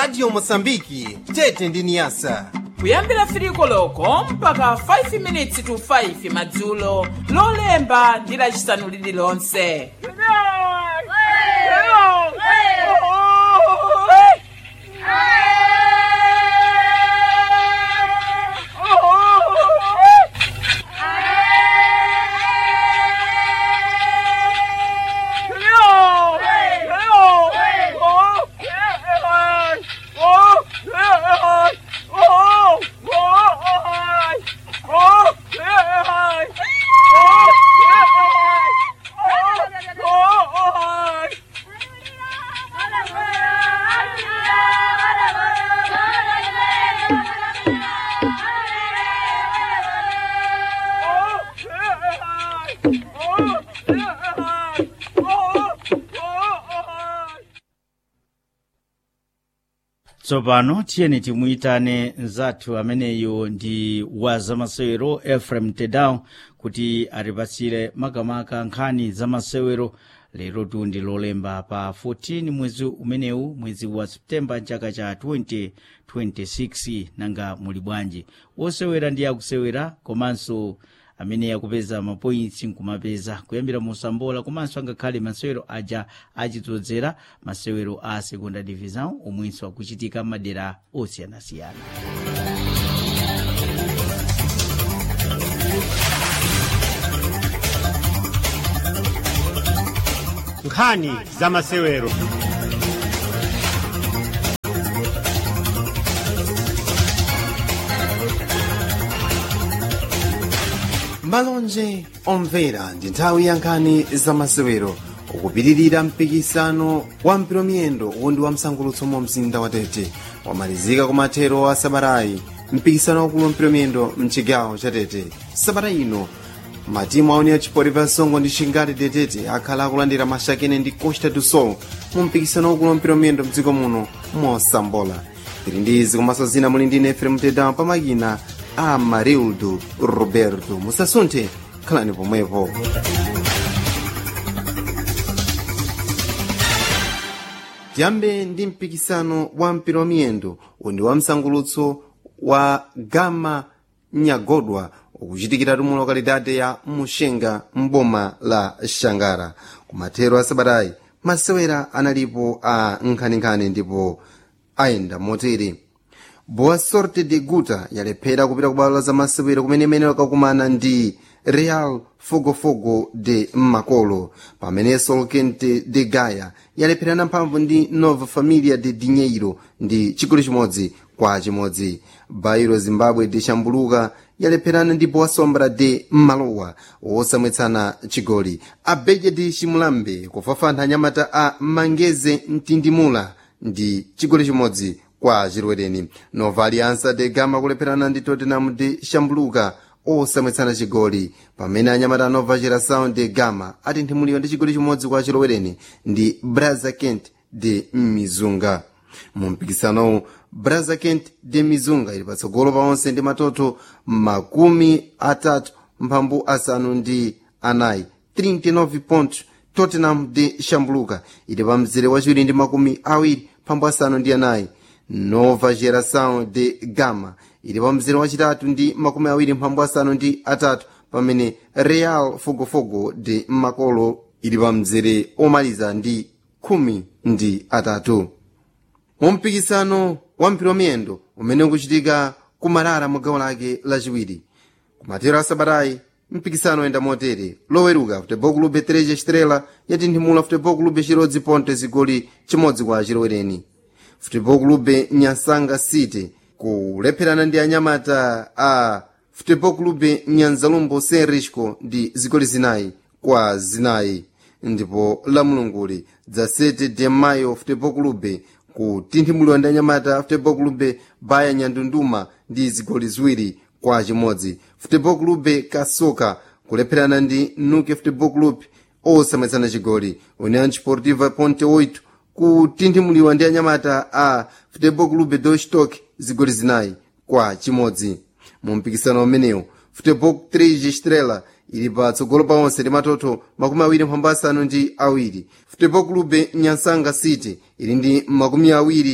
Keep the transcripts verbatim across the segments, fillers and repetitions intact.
Radio Mosambiki tete ndi Niasa. Kuyambira firiko loko mpaka five minutes to five madzulo lolemba ndi lachisanu lililonse. Tsopano tiyeni timuyitane nzathu ameneyo ndi wa zamasewero Ephraim Tedao kuti atipasire makamaka nkhani zamasewero. Lero tundi lolemba pa fourteen mwezi umenewu, mwezi wa Septemba chaka cha twenty twenty-six. Nanga muli bwanji? Wosewera ndi akusewera komanso amene yakupeza mapoints nkumapeza kuyambira musambola komanso angakhale masewero aja achitodzera masewero a segunda divisão omwenso akuchitika madera osiyanasiyana. Nkhani za masewero. Malonje omvera ndi nthawi ya nkhani za masewero. Ukupitirira mpikisano wa mpiromiyendo undi wa msangulutso mu mzinda wa Tete wamalizika kumathero a sabatayi. Mpikisano wakulu mpiromiyendo mchigawo cha Tete sabata ino matimu aoni a Chipori Songo ndi Xingale de Tete akhala akulandira Mashakene ndi Costa do Sol mu mpikisano wakulu mpiromiyendo mdziko muno mosambola. Tiri ndi izi komanso zina muli ndi Ephraim Tedao pamakina a Marildo Roberto. Musasunthe, khalani pomwepo. Tiyambe ndi mpikisano wa mpiromiyendo undi wa msangulutso wa Gama Nyagodwa ukuchitikira mu lokalidade ya Mushenga mboma la Xangara. Kumathero a sabatayi masewera analipo a nkhaninkhani ndipo ayenda motere. Boa Sorte de Guta yalephera kupita kubwalo za masewero kumene mene wakakumana ndi Real Fogofogo de Makolo, pamene Solquente de Gaia yalepherana mphamvu ndi Nova Familia de Dinheiro ndi chigoli chimodzi kwa chimodzi. Bairo Zimbabwe de Chambuluka yalepherana ndi Boa Sombra de Malowa wosamwetsana chigoli. Abeja de Chimulambe kufafantha anyamata a Mangeze Mtindimula ndi chigoli chimodzi kwa chirwereni. Nova Aliança de Gama kulepherana ndi Tottenham de Chambuluka osamwetsana chigoli, pamene anyamata Nova Geração de Gama atinthimulidwa ndi chigoli chimodzi kwa chirwereni ndi Brazakent de Mizunga. Mu mpikisanowu Brazakent de Mizunga ili patsogolo pa onse ndi matoto makumi atatu mphambu asanu ndi anayi thirty nine pontos. Tottenham de Chambuluka ili pa mzere wachiwiri ndi makumi awiri mphambu asanu ndi anayi. Nova Geração de Gama ili pa mzere wachitatu ndi makumi awiri mphambu asanu ndi atatu, pamene Real Fogofogo de Makolo ili pa mzere omaliza ndi khumi ndi atatu. Mu mpikisano wa mpiromiyendo umene ukuchitika kumarara mu gawo lake lachiwiri kumathero a sabatayi mpikisano oyenda motere. Loweruka Futebol Clube Três Estrelas yatinthimula Futebol Clube Chirodzi Ponte zigoli chimodzi kwa chirwereni. Futebol Clube Nyansanga City kulepherana ndi anyamata a Futebol Clube Nyanzalumbo Senrisco ndi zigoli zinayi kwa zinayi. Ndipo la mulunguli dza sete de maio Futebol Clube kutinthimulidwa ndi anyamata Futebol Clube Baya Nyandunduma ndi zigoli ziwiri kwa chimodzi. Futebol Clube Kasoka kulepherana ndi Nuke Futebol Clube osamwetsana chigoli. União Desportiva Ponte oito kutinthimulidwa ndi anyamata a Futebol Clube do Stoke zigoli zinayi kwa chimodzi. Mu mpikisano umenewu Futebol Três Estrelas ili patsogolo pa onse ndi matoto makumi awiri mphambu asanu ndi awiri. Futebol Clube Nyansanga City ili ndi makumi awiri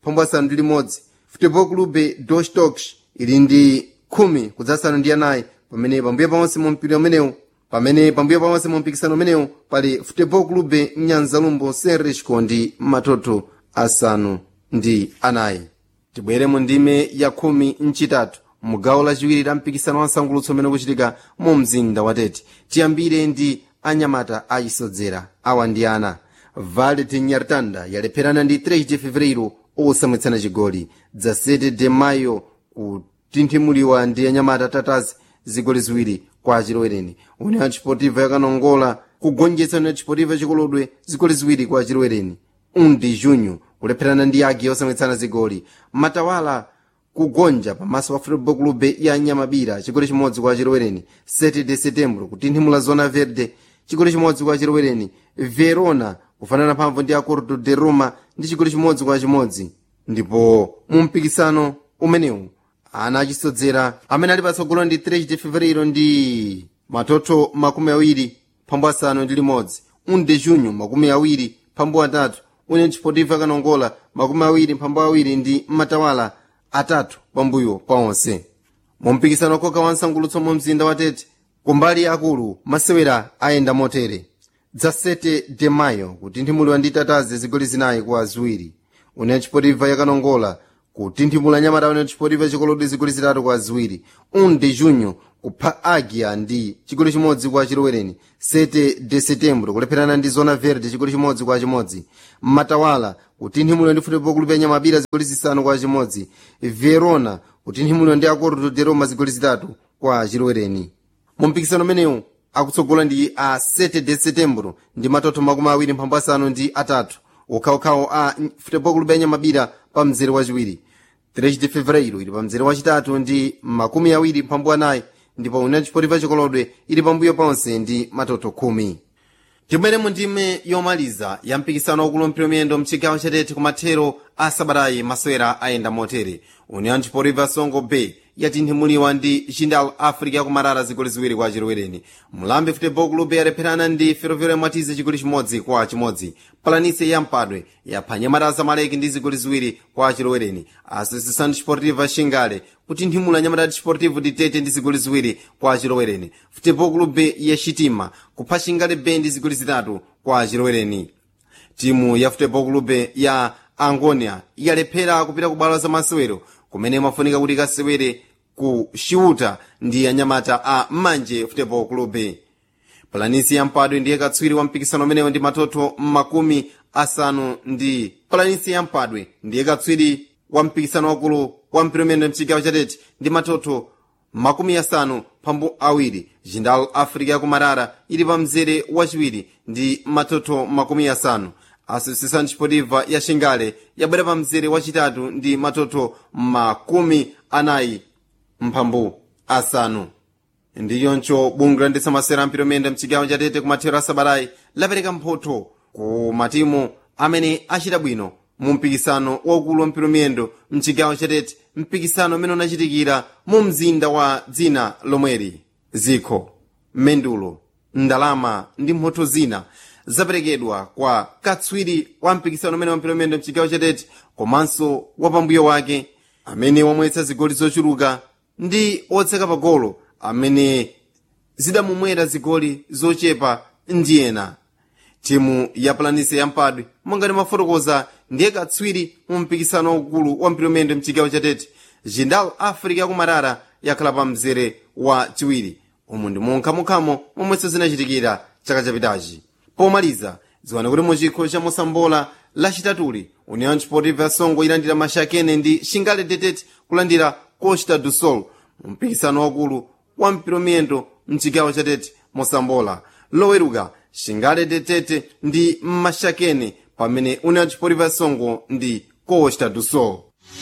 phambu asanu ndi limodzi. Futebol Clube dos Toques ili ndi khumi kudzasanu ndi anayi, pamene pambuyo pamodzi mu mpira umenewu pamene pambuyo pamodzi mu mpikisano umenewu pali Futebol Clube Nyanzalumbo Serrexco ndi matoto asanu ndi anayi. Tibwere mu ndime ya khumi mchitatu mugawo lachiwiri la mpikisano wa nsangulutso umene ukuchitika mu mzinda wa Tete. Tiyambire ndi anyamata achisodzera awa ndi ana. Vale de Nyartanda yalepherana ndi três de fevereiro osamwitsana chigoli. dza sete de maio kutinthimulidwa ndi anyamata Tatazi zigoli ziwiri kwa Chilowereni. União Desportiva yakanongola kugonjetsa União Desportiva Chikolodwe zigoli ziwiri kwa Chilowereni. um de junho kulepherana ndi Águia osamwitsana zigoli. Matawala kugonja pamaso pa Futebol Clube ya Nyamabira chigoli chimodzi kwa Chilowereni. sete de setembro kutinthimula Zona Verde chigoli chimodzi kwa Chilowereni. Verona kufanana mphamvu ndi Acordo de Roma ndi chigoli chimodzi kwa chimodzi. Ndipo mu mpikisano umenewu ana achisodzera amene ali patsogolo ndi três de fevereiro ndi matoto makumi awiri phambu asanu ndi limodzi. um de junho makumi awiri phambu atatu. União Desportiva yakanongola makumi awiri phambu awiri ndi matawala atatu pambuyo pa onse. Mu mpikisano koka wa nsangulutso mu mzinda wa Tete kumbali akulu masewera ayenda motere. dza sete de maio kutinthimulidwa ndi Tatazi zigoli zinayi kwa ziwiri. União Desportiva yakanongola kutinthimula anyamata União Desportiva Chikolodwe zigoli zitatu kwa ziwiri. um de junho kupha Águia ndi chigoli chimodzi kwa Chilowereni. sete de setembro kulepherana ndi Zona Verde chigoli chimodzi kwa chimodzi. Matawala kutinthimulidwa ndi Futebol Clube ya Nyamabira zigoli zisanu kwa chimodzi. Verona kutinthimulidwa ndi Acordo de Roma zigoli zitatu kwa Chilowereni. Mu mpikisano umenewu akutsogola ndi a sete de setembro ndi matoto makumi awiri mphambu asanu ndi atatu. Okhaokhawo a Futebol Clube ya Nyamabira pa mzere wachiwiri. três de fevereiro ili pa mzere wachitatu ndi makumi awiri mphambu anayi, ndipo União Desportiva Chikolodwe ili pambuyo ponse ndi matoto khumi. Tibwere mu ndime yomaliza ya mpikisano waukulu mpira miyendo mchigawo cha Tete kumathero a sabatayi masewera ayenda motere. União Desportiva Songo Bay yatinthimulidwa ndi Jindal Africa yakumarara zigoli ziwiri kwa Chilowereni. Mulambe Futebol Clube yalepherana ndi Ferroviário Mwatize chigoli chimodzi kwa chimodzi. Planície ya Mpadwe yapha Nyamata Zamaleki ndi zigoli ziwiri kwa Chilowereni. Associação Desportiva Xingale kutinthimula Nyamata Desportivo de Tete ndi zigoli ziwiri kwa Chilowereni. Futebol Clube ya Xitima kupha Xingale Bay ndi zigoli zitatu kwa Chilowereni. Timu ya Futebol Clube ya Angonia yalephera kupita ku bwalo za masewero kumene mafunika kuti kasewere ku Xiuta ndi anyamata a Manje Futebol Clube. Planície ya Mpadwe ndiye katswiri wa mpikisano umenewo ndi matoto makumi asanu ndi Planície ya Mpadwe ndiye katswiri wa mpikisano wakulu wa mpira miyendo mchigawo cha Tete ndi matoto makumi asanu phambu awiri. Jindal Africa yakumarara ili pa mzere wachiwiri ndi matoto makumi asanu. Associação Desportiva ya Xingale yabwera pa mzere wachitatu ndi matoto makumi anayi mphambu asanu. Ndiyoncho bungwe loyendetsa masewera ampira miyendo mchigawo cha Tete kumathero a sabatayi lapereka mphotho ku matimu amene achita bwino mu mpikisano waukulu wa mpira miyendo mchigawo cha Tete, mpikisano umene unachitikira mu mzinda wa dzina lomweri. Zikho, mendulo, ndalama ndi mphotho zina zaperekedwa kwa katswiri wa mpikisano umene wa mpira miyendo mchigawo cha Tete komanso wapambuyo wake amene wamwetsa zigoli zochuluka ndi otseka pagolo amene zidamumwera zigoli zochepa ndi ena. Timu ya Planície ya Mpadwe monga mafotokoza ndiye katswiri mu mpikisano waukulu wa mpira miyendo mchigawo cha Tete. Jindal Africa yakumarara yakhala pa mzere wa chiwiri. Umu ndi monkamokamo momwenso zinachitikira chaka chapitachi. Pomaliza ziwane kuti muchikho cha Mosambola lachitatuli União Desportiva ya Songo ilandira Mashakene ndi Xingale de Tete kulandira Costa do Sol mu mpikisano wakulu wa mpira miyendo mchigawo cha Tete Mosambola. Loweruka Xingale de Tete ndi Mashakene pamene União Desportiva ya Songo ndi Costa do Sol.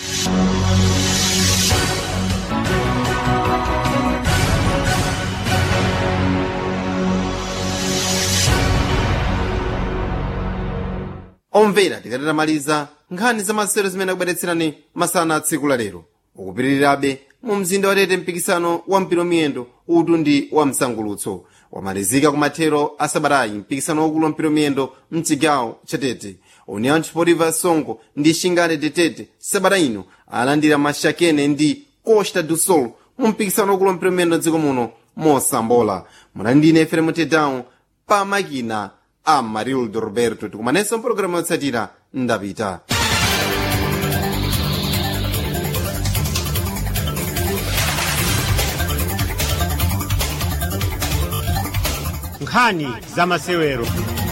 Omvera tikatamaliza nkhani za masewero zimene akubweretserani masana a tsiku la lero. Ukupitirirabe mu mzinda wa Tete mpikisano wa mpira miyendo utu ndi wa msangulutso wamalizika kumathero a sabatayi mpikisano waukulu wa mpira miyendo mchigawo cha Tete. união desportiva songo ndi xingale detete sabata ino alandira maxakene ndi costa do sol mu mpikisano wakulu mpiromendo dziko muno mosambola. Mwanandine Efrem Tedown pa makina a Marildo Roberto. Tikumanenso mpologalamu yotsatira ndapita. nkhani za masewero.